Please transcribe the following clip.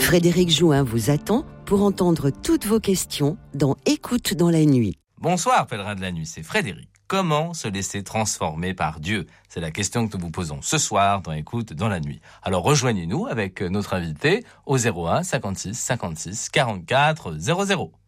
Frédéric Jouin vous attend pour entendre toutes vos questions dans Écoute dans la nuit. Bonsoir pèlerins de la nuit, c'est Frédéric. Comment se laisser transformer par Dieu ? C'est la question que nous vous posons ce soir dans Écoute dans la nuit. Alors rejoignez-nous avec notre invité au 01 56 56 44 00.